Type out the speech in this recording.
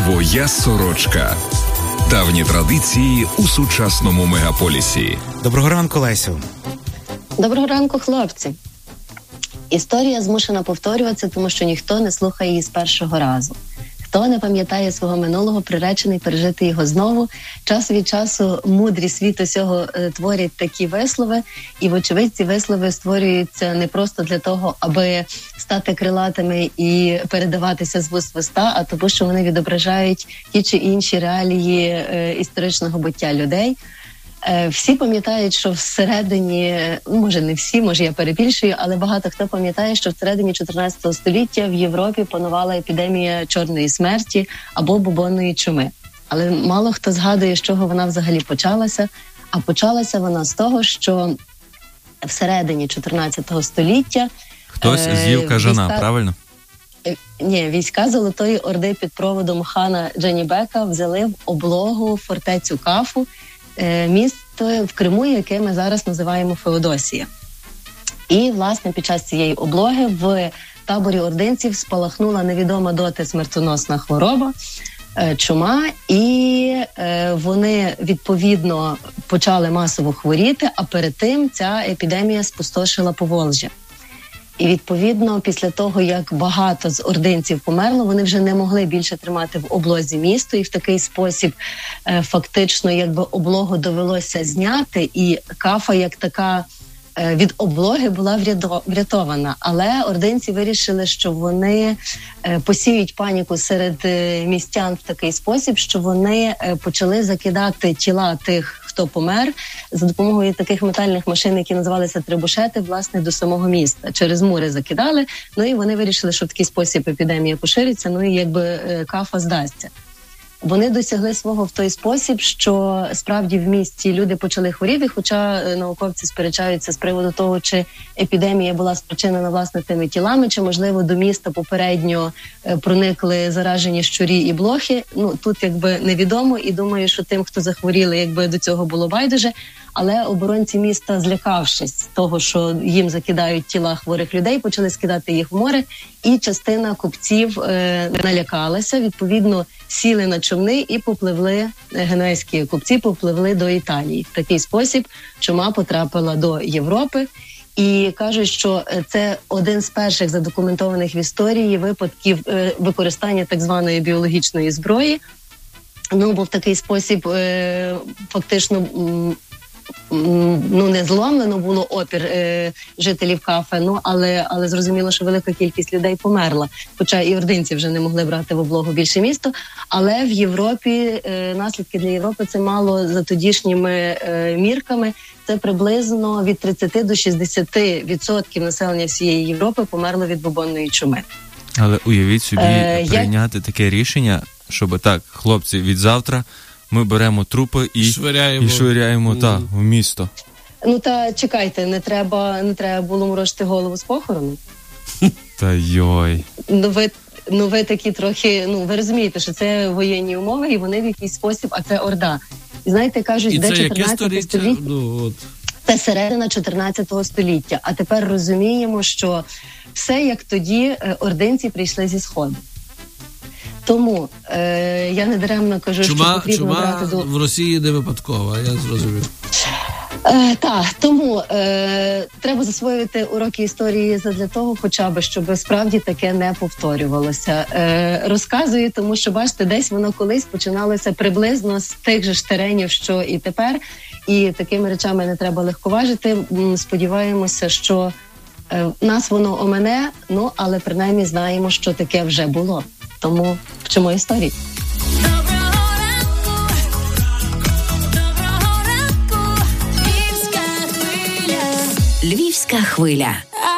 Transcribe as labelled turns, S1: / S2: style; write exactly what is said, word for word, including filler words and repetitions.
S1: Твоя сорочка. Давні традиції у сучасному мегаполісі.
S2: Доброго ранку, Лесю.
S3: Доброго ранку, хлопці. Історія змушена повторюватися, тому що ніхто не слухає її з першого разу. Хто не пам'ятає свого минулого, приречений пережити його знову. Час від часу мудрі світу сього е, творять такі вислови, і вочевидь ці вислови створюються не просто для того, аби стати крилатими і передаватися з вуст в уста, а тому, що вони відображають ті чи інші реалії е, історичного буття людей. Всі пам'ятають, що всередині, може не всі, може я перебільшую, але багато хто пам'ятає, що всередині чотирнадцятого століття в Європі панувала епідемія чорної смерті або бубонної чуми. Але мало хто згадує, з чого вона взагалі почалася. А почалася вона з того, що всередині чотирнадцятого століття...
S4: Хтось е- з'їв кажана, війська... правильно?
S3: Ні, війська Золотої Орди під проводом хана Джанібека взяли в облогу фортецю Кафу, місто в Криму, яке ми зараз називаємо Феодосія. І, власне, під час цієї облоги в таборі ординців спалахнула невідома доти смертоносна хвороба, чума, і вони, відповідно, почали масово хворіти, а перед тим ця епідемія спустошила Поволжя. І, відповідно, після того, як багато з ординців померло, вони вже не могли більше тримати в облозі місто, і в такий спосіб е, фактично якби облогу довелося зняти, і Кафа як така е, від облоги була врятована. Але ординці вирішили, що вони е, посіють паніку серед е, містян в такий спосіб, що вони е, почали закидати тіла тих, хто помер, за допомогою таких метальних машин, які називалися трибушети, власне, до самого міста. Через мури закидали, ну і вони вирішили, що в такий спосіб епідемія пошириться, ну і якби Кафа здасться. Вони досягли свого в той спосіб, що справді в місті люди почали хворіти, хоча науковці сперечаються з приводу того, чи епідемія була спричинена, власне, тими тілами, чи, можливо, до міста попередньо проникли заражені щурі і блохи. Ну, тут якби невідомо, і думаю, що тим, хто захворіли, якби до цього було байдуже. Але оборонці міста, злякавшись того, що їм закидають тіла хворих людей, почали скидати їх в море, і частина купців е, налякалася, відповідно, сіли на човни і попливли, генуезькі купці попливли до Італії. В такий спосіб чума потрапила до Європи. І кажуть, що це один з перших задокументованих в історії випадків е, використання так званої біологічної зброї. Ну, бо в такий спосіб е, фактично... М- ну, не зломлено було опір е, жителів Кафи, ну, але, але зрозуміло, що велика кількість людей померла. Хоча і ординці вже не могли брати в облогу більше місто. Але в Європі, е, наслідки для Європи це мало за тодішніми е, мірками. Це приблизно від тридцять до шістдесят відсотків населення всієї Європи померло від бубонної чуми.
S4: Але уявіть собі
S3: е,
S4: прийняти я... таке рішення, щоб так, хлопці, від завтра ми беремо трупи і швиряємо, і швиряємо mm. та, в місто.
S3: Ну та чекайте, не треба, не треба було морочити голову з похорону.
S4: Та йой.
S3: Ну ви, ну ви такі трохи, ну ви розумієте, що це воєнні умови, і вони в якийсь спосіб, а це Орда. І знаєте, кажуть,
S5: і
S3: де
S5: чотирнадцяте століття? Ну, от.
S3: Це середина чотирнадцятого століття. А тепер розуміємо, що все як тоді ординці прийшли зі Сходу. Тому е, я не даремно кажу,
S5: чума,
S3: що потрібно
S5: чума
S3: брати до...
S5: в Росії не випадкова, я зрозумів.
S3: Е, так, тому е, треба засвоювати уроки історії задля того, хоча б, щоб справді таке не повторювалося. Е, розказую, тому що, бачите, десь воно колись починалося приблизно з тих же ж теренів, що і тепер, і такими речами не треба легковажити. Сподіваємося, що е, нас воно омине, ну, але принаймні знаємо, що таке вже було. Тому вчимо історії.
S6: Львівська хвиля.